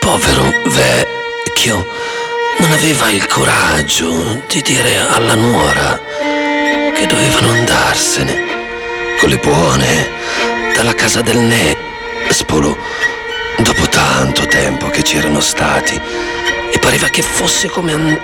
povero vecchio non aveva il coraggio di dire alla nuora che dovevano andarsene con le buone dalla casa del nespolo dopo tanto tempo che c'erano stati, e pareva che fosse come